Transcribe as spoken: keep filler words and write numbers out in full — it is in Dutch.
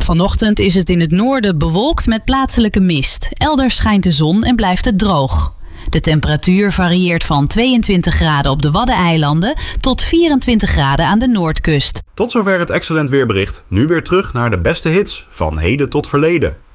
Vanochtend is het in het noorden bewolkt met plaatselijke mist. Elders schijnt de zon en blijft het droog. De temperatuur varieert van tweeëntwintig graden op de Waddeneilanden tot vierentwintig graden aan de Noordkust. Tot zover het Excellent Weerbericht. Nu weer terug naar de beste hits van heden tot verleden.